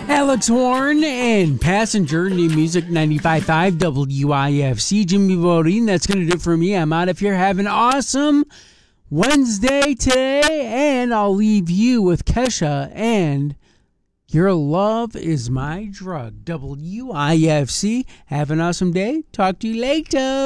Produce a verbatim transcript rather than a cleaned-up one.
Alex Horn and Passenger, New Music ninety-five point five W I F C. Jimmy Bodine, that's going to do it for me. I'm out of here. Have an awesome Wednesday today, and I'll leave you with Kesha and Your Love Is My Drug. W I F C. Have an awesome day. Talk to you later.